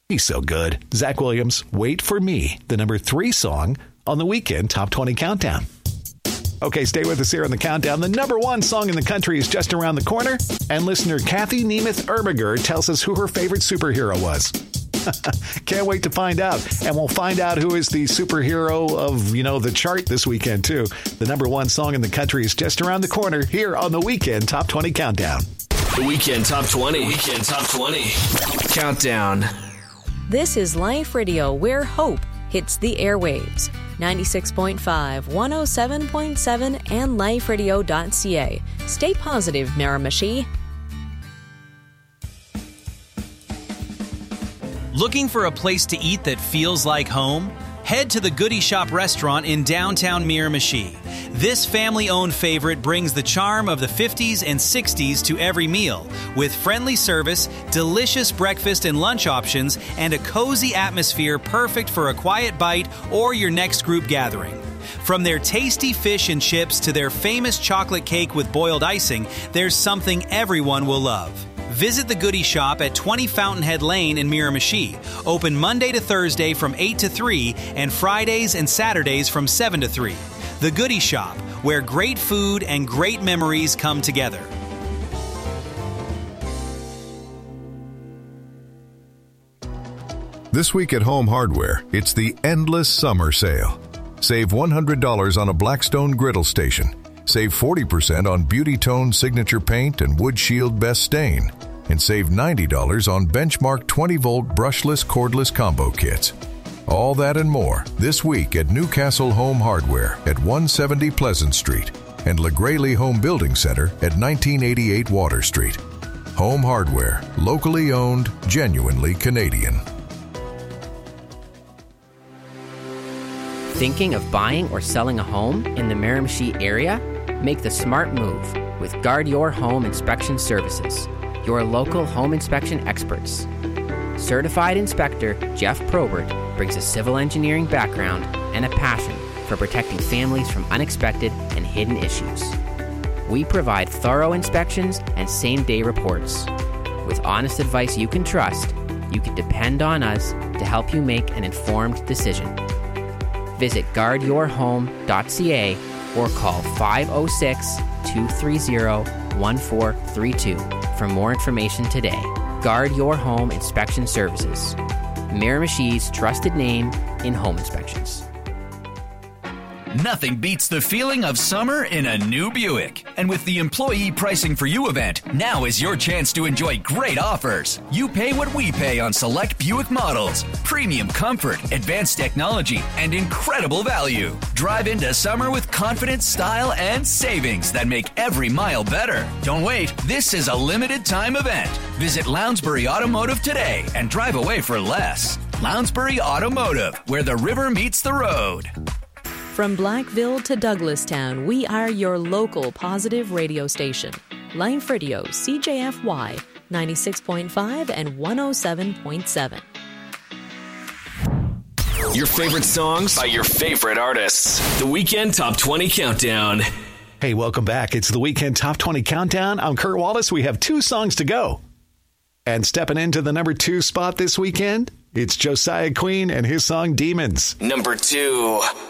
He's so good. Zach Williams, Wait for Me, the number 3 song on the Weekend Top 20 Countdown. Okay, stay with us here on the countdown. The number 1 song in the country is just around the corner, and listener Kathy Nemeth Ermiger tells us who her favorite superhero was. Can't wait to find out. And we'll find out who is the superhero of, the chart this weekend, too. The number 1 song in the country is just around the corner here on the Weekend Top 20 Countdown. The Weekend Top 20. Weekend Top 20. Countdown. This is Life Radio, where hope hits the airwaves. 96.5, 107.7, and liferadio.ca. Stay positive, Miramichi. Looking for a place to eat that feels like home? Head to the Goody Shop restaurant in downtown Miramichi. This family-owned favorite brings the charm of the 50s and 60s to every meal, with friendly service, delicious breakfast and lunch options, and a cozy atmosphere perfect for a quiet bite or your next group gathering. From their tasty fish and chips to their famous chocolate cake with boiled icing, there's something everyone will love. Visit the Goody Shop at 20 Fountainhead Lane in Miramichi. Open Monday to Thursday from 8 to 3 and Fridays and Saturdays from 7 to 3. The Goody Shop, where great food and great memories come together. This week at Home Hardware, it's the Endless Summer Sale. Save $100 on a Blackstone griddle station. Save 40% on Beauty Tone Signature Paint and Wood Shield Best Stain. And save $90 on Benchmark 20-volt brushless cordless combo kits. All that and more this week at Newcastle Home Hardware at 170 Pleasant Street and LaGraley Home Building Center at 1988 Water Street. Home Hardware, locally owned, genuinely Canadian. Thinking of buying or selling a home in the Miramichi area? Make the smart move with Guard Your Home Inspection Services, your local home inspection experts. Certified inspector Jeff Probert brings a civil engineering background and a passion for protecting families from unexpected and hidden issues. We provide thorough inspections and same-day reports. With honest advice you can trust, you can depend on us to help you make an informed decision. Visit guardyourhome.ca or call 506-230-1432 for more information today. Guard Your Home Inspection Services, Miramichi's trusted name in home inspections. Nothing beats the feeling of summer in a new Buick. And with the Employee Pricing for You event, now is your chance to enjoy great offers. You pay what we pay on select Buick models. Premium comfort, advanced technology, and incredible value. Drive into summer with confidence, style, and savings that make every mile better. Don't wait. This is a limited time event. Visit Lounsbury Automotive today and drive away for less. Lounsbury Automotive, where the river meets the road. From Blackville to Douglastown, we are your local positive radio station. Life Radio, CJFY, 96.5 and 107.7. Your favorite songs by your favorite artists. The Weekend Top 20 Countdown. Hey, welcome back. It's the Weekend Top 20 Countdown. I'm Kurt Wallace. We have 2 songs to go. And stepping into the number 2 spot this weekend, it's Josiah Queen and his song Demons. Number 2.